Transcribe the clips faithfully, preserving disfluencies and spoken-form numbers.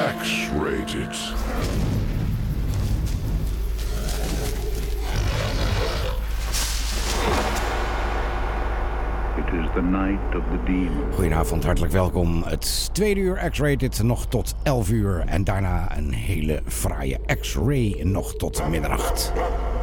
X-Rated. It is the night of the demon. Goedenavond, hartelijk welkom. Het tweede uur X-Rated nog tot elf uur. En daarna een hele fraaie X-Ray nog tot middernacht.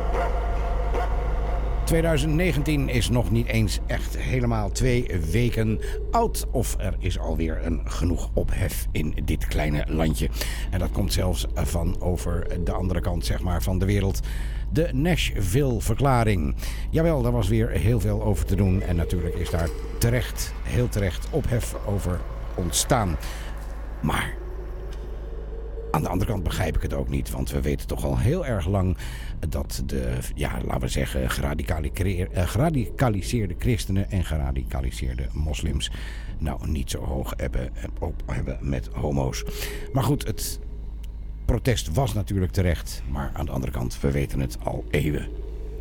twintig negentien is nog niet eens echt helemaal twee weken oud. Of er is alweer een genoeg ophef in dit kleine landje. En dat komt zelfs van over de andere kant, zeg maar, van de wereld. De Nashville-verklaring. Jawel, daar was weer heel veel over te doen. En natuurlijk is daar terecht, heel terecht, ophef over ontstaan. Maar aan de andere kant begrijp ik het ook niet. Want we weten toch al heel erg lang dat de, ja, laten we zeggen, geradicaliseerde christenen en geradicaliseerde moslims nou niet zo hoog hebben, op hebben met homo's. Maar goed, het protest was natuurlijk terecht. Maar aan de andere kant, we weten het al eeuwen.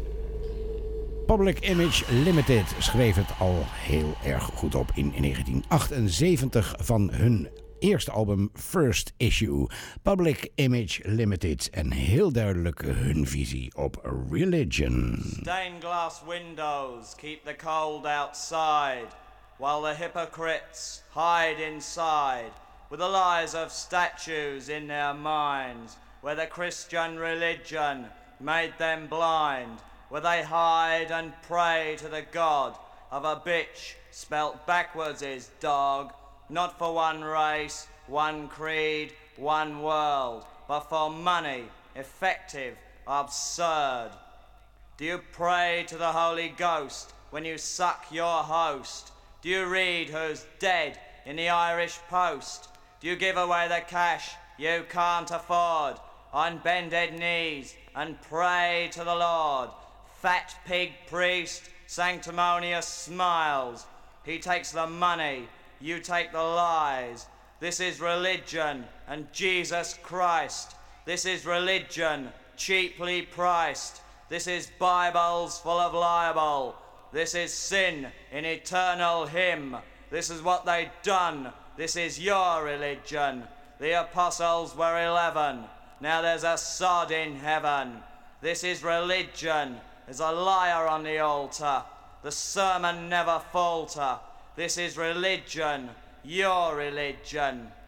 Public Image Limited schreef het al heel erg goed op in negentien achtenzeventig van hun eerste album First Issue. Public Image Limited en heel duidelijk hun visie op religion. Stained glass windows keep the cold outside, while the hypocrites hide inside, with the lies of statues in their minds, where the Christian religion made them blind, where they hide and pray to the God of a bitch spelt backwards is dog. Not for one race, one creed, one world, but for money, effective, absurd. Do you pray to the Holy Ghost when you suck your host? Do you read who's dead in the Irish Post? Do you give away the cash you can't afford on bended knees and pray to the Lord? Fat pig priest, sanctimonious smiles. He takes the money, you take the lies. This is religion and Jesus Christ. This is religion cheaply priced. This is Bibles full of libel. This is sin in eternal hymn. This is what they done. This is your religion. The apostles were eleven. Now there's a sod in heaven. This is religion. There's a liar on the altar. The sermon never falter. This is religion, your religion.